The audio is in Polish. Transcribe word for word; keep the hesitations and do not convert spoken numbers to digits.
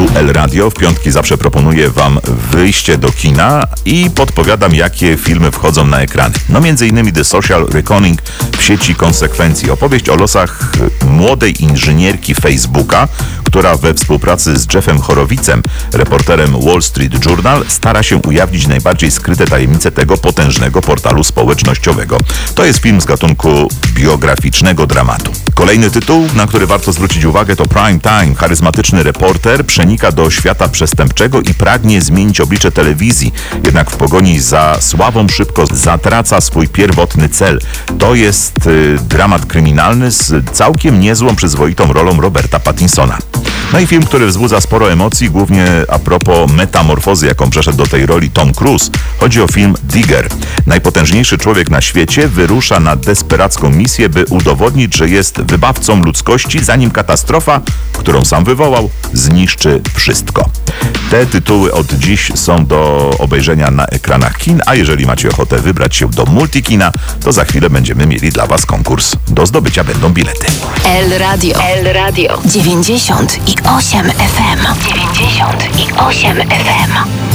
Tu El Radio w piątki zawsze proponuję Wam wyjście do kina i podpowiadam, jakie filmy wchodzą na ekrany. No między innymi The Social Reckoning w sieci konsekwencji. Opowieść o losach młodej inżynierki Facebooka, która we współpracy z Jeffem Horowicem, reporterem Wall Street Journal, stara się ujawnić najbardziej skryte tajemnice tego potężnego portalu społecznościowego. To jest film z gatunku biograficznego dramatu. Kolejny tytuł, na który warto zwrócić uwagę, to Prime Time. Charyzmatyczny reporter przenika do świata przestępczego i pragnie zmienić oblicze telewizji. Jednak w pogoni za sławą szybko zatraca swój pierwotny cel. To jest y, dramat kryminalny z całkiem niezłą, przyzwoitą rolą Roberta Pattinsona. No i film, który wzbudza sporo emocji, głównie a propos metamorfozy, jaką przeszedł do tej roli Tom Cruise. Chodzi o film Digger. Najpotężniejszy człowiek na świecie wyrusza na desperacką misję, by udowodnić, że jest wybawcą ludzkości, zanim katastrofa, którą sam wywołał, zniszczy wszystko. Te tytuły od dziś są do obejrzenia na ekranach kin, a jeżeli macie ochotę wybrać się do Multikina, to za chwilę będziemy mieli dla Was konkurs. Do zdobycia będą bilety. El Radio. El Radio. dziewięćdziesiąt i osiem F M. dziewięćdziesiąt i osiem F M.